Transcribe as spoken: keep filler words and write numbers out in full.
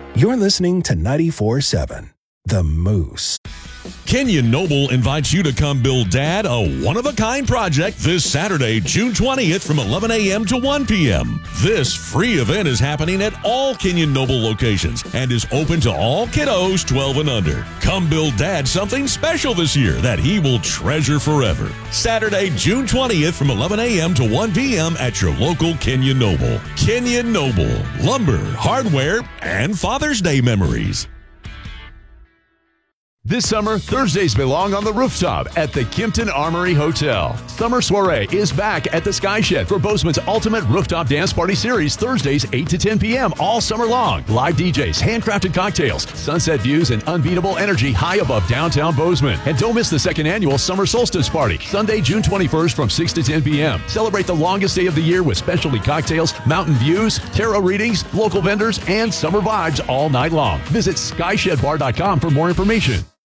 You're listening to ninety-four seven, The Moose. Kenyon Noble invites you to come build Dad a one-of-a-kind project this Saturday, June twentieth from eleven a.m. to one p.m. This free event is happening at all Kenyon Noble locations and is open to all kiddos twelve and under. Come build Dad something special this year that he will treasure forever. Saturday, June twentieth from eleven a.m. to one p.m. at your local Kenyon Noble. Kenyon Noble, lumber, hardware, and Father's Day memories. This summer, Thursdays belong on the rooftop at the Kimpton Armory Hotel. Summer Soiree is back at the Sky Shed for Bozeman's ultimate rooftop dance party series, Thursdays eight to ten p.m. all summer long. Live D Js, handcrafted cocktails, sunset views, and unbeatable energy high above downtown Bozeman. And don't miss the second annual Summer Solstice Party, Sunday, June twenty-first from six to ten p.m. Celebrate the longest day of the year with specialty cocktails, mountain views, tarot readings, local vendors, and summer vibes all night long. Visit sky shed bar dot com for more information.